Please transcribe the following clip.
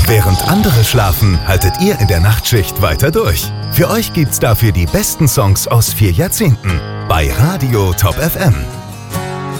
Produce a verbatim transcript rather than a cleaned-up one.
Während andere schlafen, haltet ihr in der Nachtschicht weiter durch. Für euch gibt's dafür die besten Songs aus vier Jahrzehnten bei Radio Top F M.